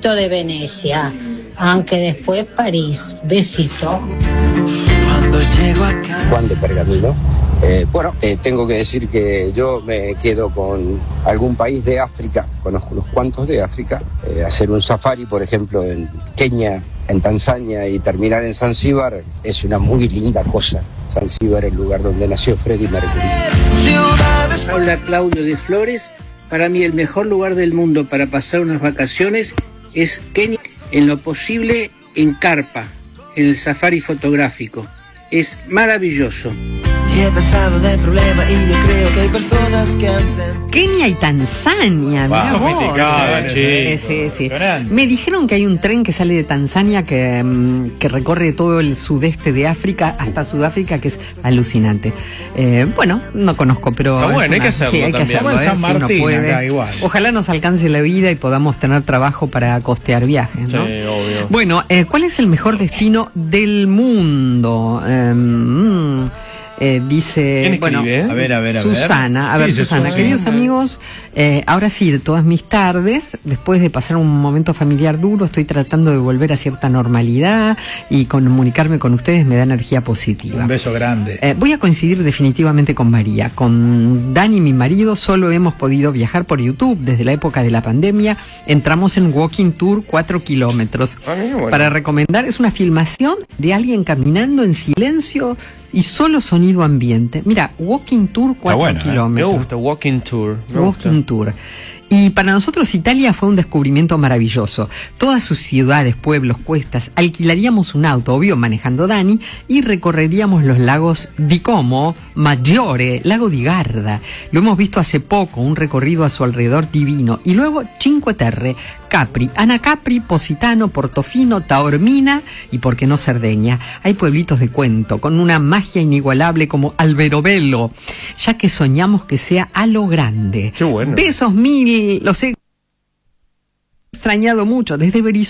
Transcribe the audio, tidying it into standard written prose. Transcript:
poquito de Venecia, aunque después París. Besito. Juan de Pergamino. Tengo que decir que yo me quedo con algún país de África, conozco unos cuantos de África, hacer un safari, por ejemplo, en Kenia, en Tanzania y terminar en Zanzíbar es una muy linda cosa. Zanzíbar es el lugar donde nació Freddie Mercury. Habla Claudio de Flores. Para mí el mejor lugar del mundo para pasar unas vacaciones es Kenia, en lo posible en carpa, en el safari fotográfico. Es maravilloso. Y he pensado en el problema y yo creo que hay personas que hacen... Kenia y Tanzania, mirá vos. Sí. Me dijeron que hay un tren que sale de Tanzania que recorre todo el sudeste de África hasta Sudáfrica, que es alucinante. No conozco, pero... Está bueno, hay que hacerlo. Sí, hay que hacerlo, San Martín, si uno puede. acá igual. Ojalá nos alcance la vida y podamos tener trabajo para costear viajes, ¿no? Sí, obvio. Bueno, ¿cuál es el mejor destino del mundo? Dice, ¿Quién escribe? a ver, Susana. Susana, queridos amigos, ahora sí, de todas mis tardes, después de pasar un momento familiar duro, estoy tratando de volver a cierta normalidad y comunicarme con ustedes me da energía positiva. Un beso grande. Voy a coincidir definitivamente con María. Con Dani, mi marido, solo hemos podido viajar por YouTube desde la época de la pandemia. Entramos en Walking Tour 4 kilómetros. Bueno. Para recomendar, es una filmación de alguien caminando en silencio y solo sonido ambiente. Mira, Walking Tour 4 kilómetros. Me gusta, Walking Tour. Tour. Y para nosotros Italia fue un descubrimiento maravilloso. Todas sus ciudades, pueblos, cuestas, alquilaríamos un auto, obvio manejando Dani, y recorreríamos los lagos di Como, Maggiore, lago di Garda. Lo hemos visto hace poco, un recorrido a su alrededor divino. Y luego Cinque Terre, Capri, Anacapri, Positano, Portofino, Taormina y, por qué no, Cerdeña. Hay pueblitos de cuento, con una magia inigualable como Alberobello, ya que soñamos que sea a lo grande. Qué bueno. Besos mil, los he extrañado mucho desde Berizo.